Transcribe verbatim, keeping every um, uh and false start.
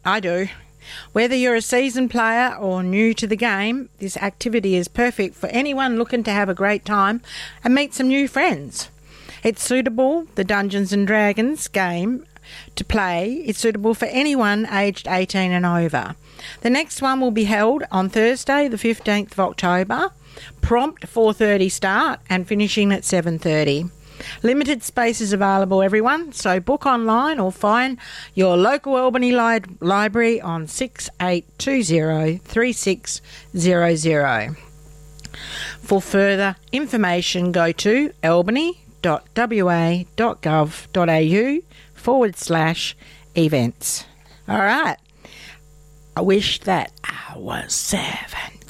I do. Whether you're a seasoned player or new to the game, this activity is perfect for anyone looking to have a great time and meet some new friends. It's suitable, the Dungeons and Dragons game, to play. It's suitable for anyone aged eighteen and over. The next one will be held on Thursday, the fifteenth of October, prompt four thirty start and finishing at seven thirty. Limited spaces available, everyone, so book online or find your local Albany li- library on six eight two zero, three six zero zero. For further information, go to albany.wa.gov.au forward slash events. All right. I wish that I was seventeen.